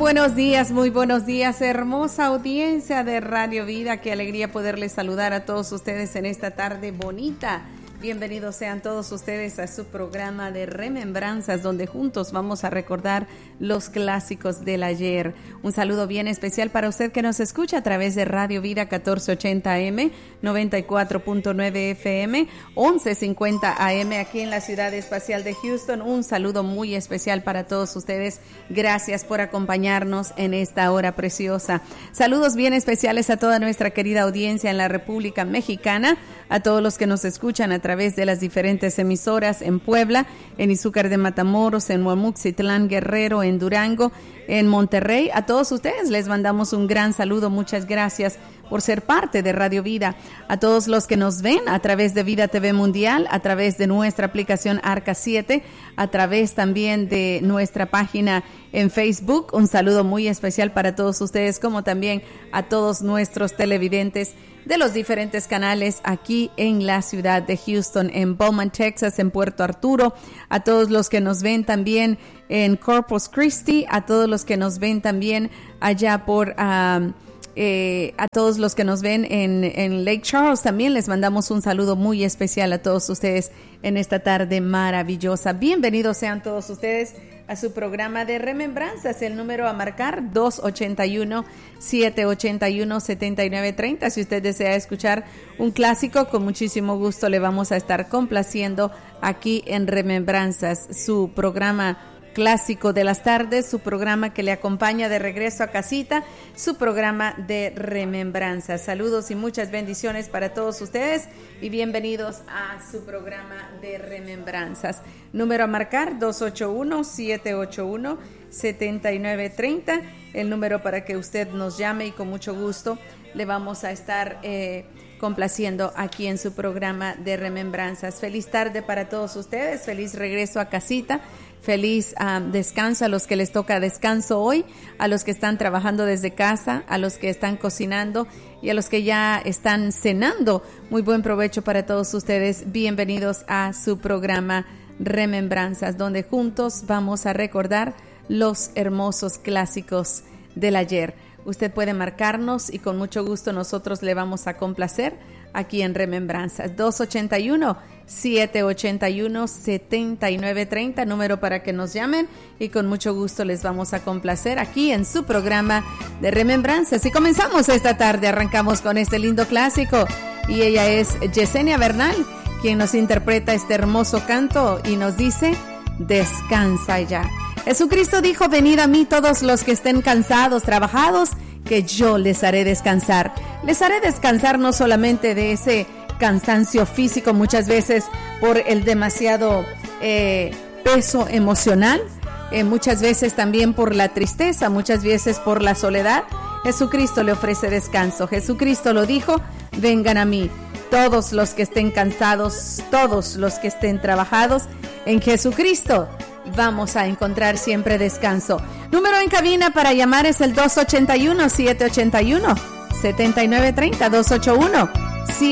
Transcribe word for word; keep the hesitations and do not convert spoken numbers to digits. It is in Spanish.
buenos días, muy buenos días, hermosa audiencia de Radio Vida. Qué alegría poderles saludar a todos ustedes en esta tarde bonita. Bienvenidos sean todos ustedes a su programa de Remembranzas, donde juntos vamos a recordar los clásicos del ayer. Un saludo bien especial para usted que nos escucha a través de Radio Vida catorce ochenta A M, noventa y cuatro punto nueve F M, once cincuenta A M aquí en la ciudad espacial de Houston. Un saludo muy especial para todos ustedes. Gracias por acompañarnos en esta hora preciosa. Saludos bien especiales a toda nuestra querida audiencia en la República Mexicana, a todos los que nos escuchan a través de las diferentes emisoras en Puebla, en Izúcar de Matamoros, en Huamuxitlán, Guerrero, en Durango, en Monterrey. A todos ustedes les mandamos un gran saludo. Muchas gracias por ser parte de Radio Vida. A todos los que nos ven a través de Vida T V Mundial, a través de nuestra aplicación Arca siete, a través también de nuestra página en Facebook. Un saludo muy especial para todos ustedes, como también a todos nuestros televidentes de los diferentes canales aquí en la ciudad de Houston, en Beaumont, Texas, en Puerto Arturo, a todos los que nos ven también en Corpus Christi, a todos los que nos ven también allá por... Um, Eh, a todos los que nos ven en, en Lake Charles, también les mandamos un saludo muy especial a todos ustedes en esta tarde maravillosa. Bienvenidos sean todos ustedes a su programa de Remembranzas. El número a marcar dos ochenta y uno, siete ochenta y uno, setenta y nueve treinta. Si usted desea escuchar un clásico, con muchísimo gusto le vamos a estar complaciendo aquí en Remembranzas, su programa clásico de las tardes, su programa que le acompaña de regreso a casita, su programa de Remembranzas. Saludos y muchas bendiciones para todos ustedes y bienvenidos a su programa de Remembranzas. Número a marcar dos ochenta y uno, siete ochenta y uno, setenta y nueve treinta, el número para que usted nos llame y con mucho gusto le vamos a estar eh, complaciendo aquí en su programa de Remembranzas. Feliz tarde para todos ustedes, feliz regreso a casita. Feliz um, descanso a los que les toca descanso hoy, a los que están trabajando desde casa, a los que están cocinando y a los que ya están cenando. Muy buen provecho para todos ustedes. Bienvenidos a su programa Remembranzas, donde juntos vamos a recordar los hermosos clásicos del ayer. Usted puede marcarnos y con mucho gusto nosotros le vamos a complacer aquí en Remembranzas. dos ochenta y uno, siete ochenta y uno, setenta y nueve treinta, número para que nos llamen y con mucho gusto les vamos a complacer aquí en su programa de Remembranzas. Y comenzamos esta tarde, arrancamos con este lindo clásico y ella es Yesenia Bernal, quien nos interpreta este hermoso canto y nos dice: descansa ya. Jesucristo dijo: venid a mí todos los que estén cansados, trabajados, que yo les haré descansar. Les haré descansar no solamente de ese cansancio físico, muchas veces por el demasiado eh, peso emocional, eh, muchas veces también por la tristeza, muchas veces por la soledad. Jesucristo le ofrece descanso. Jesucristo lo dijo: vengan a mí todos los que estén cansados, todos los que estén trabajados. En Jesucristo vamos a encontrar siempre descanso. Número en cabina para llamar es el dos ochenta y uno, siete ochenta y uno, setenta y nueve treinta, dos ochenta y uno,